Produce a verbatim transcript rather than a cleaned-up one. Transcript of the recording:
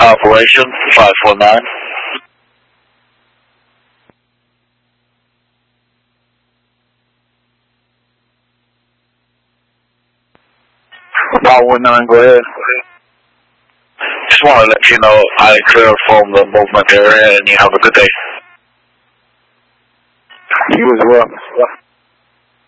Operation five four nine. five one nine, go ahead. Just want to let you know I clear from the movement area and you have a good day. You as well.